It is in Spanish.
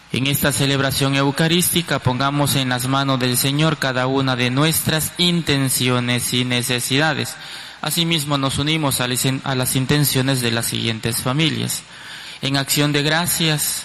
En esta celebración eucarística pongamos en las manos del Señor cada una de nuestras intenciones y necesidades. Asimismo nos unimos a las intenciones de las siguientes familias. En acción de gracias